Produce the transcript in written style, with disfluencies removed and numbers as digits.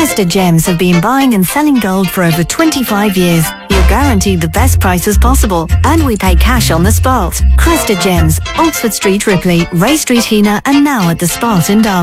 Cresta Gems have been buying and selling gold for over 25 years. You're guaranteed the best prices possible, and we pay cash on the spot. Cresta Gems, Oxford Street, Ripley, Ray Street, Heanor, and now at the Spot in Derby.